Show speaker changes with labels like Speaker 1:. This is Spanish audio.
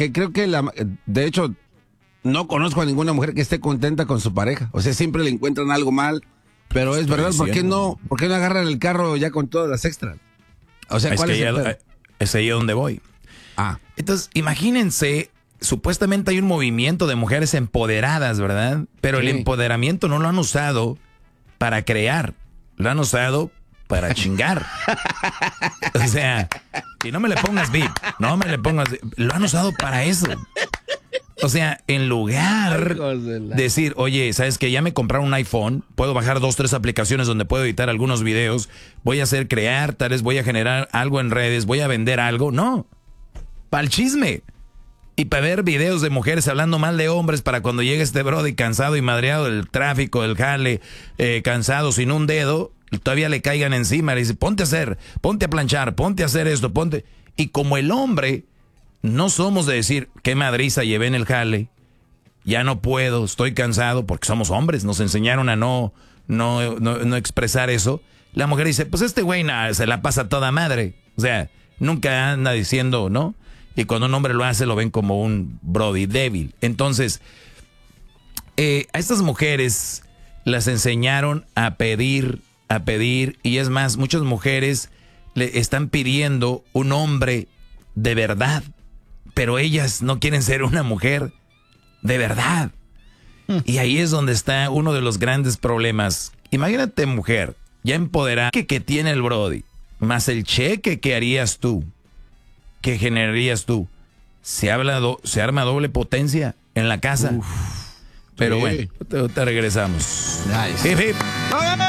Speaker 1: que creo que de hecho, no conozco a ninguna mujer que esté contenta con su pareja. O sea, siempre le encuentran algo mal. Pero es verdad, ¿por qué no agarran el carro ya con todas las extras? O sea, ¿cuál
Speaker 2: es ahí a donde voy? Entonces, imagínense, supuestamente hay un movimiento de mujeres empoderadas, ¿verdad? Pero el empoderamiento no lo han usado para crear, lo han usado para chingar. O sea, y no me le pongas beep, lo han usado para eso. O sea, en lugar de decir, oye, ¿sabes qué? Ya me compraron un iPhone, puedo bajar 2, 3 aplicaciones donde puedo editar algunos videos, voy a crear, tal vez voy a generar algo en redes, voy a vender algo. No, para el chisme. Y para ver videos de mujeres hablando mal de hombres para cuando llegue este brody cansado y madreado del tráfico, del jale, cansado, sin un dedo, todavía le caigan encima. Le dice, ponte a planchar, ponte a hacer esto, ponte. Y como el hombre... No somos de decir, qué madriza llevé en el jale, ya no puedo, estoy cansado, porque somos hombres, nos enseñaron a no expresar eso. La mujer dice, pues este güey se la pasa toda madre. O sea, nunca anda diciendo, ¿no? Y cuando un hombre lo hace, lo ven como un brody débil. Entonces, a estas mujeres las enseñaron a pedir, y es más, muchas mujeres le están pidiendo un hombre de verdad. Pero ellas no quieren ser una mujer de verdad. Y ahí es donde está uno de los grandes problemas. Imagínate, mujer, ya empoderada, que tiene el brody, más el cheque que harías tú, que generarías tú. Se arma doble potencia en la casa. Pero bueno, te regresamos.
Speaker 1: Nice.
Speaker 2: Hip, hip.